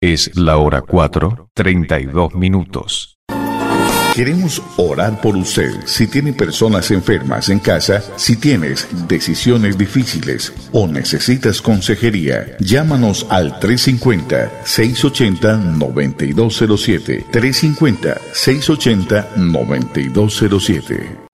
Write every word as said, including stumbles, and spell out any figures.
Es la hora cuatro, treinta y dos minutos. Queremos orar por usted. Si tiene personas enfermas en casa, si tienes decisiones difíciles o necesitas consejería, llámanos al tres cinco cero, seis ocho cero, nueve dos cero siete. tres cinco cero, seis ocho cero, nueve dos cero siete.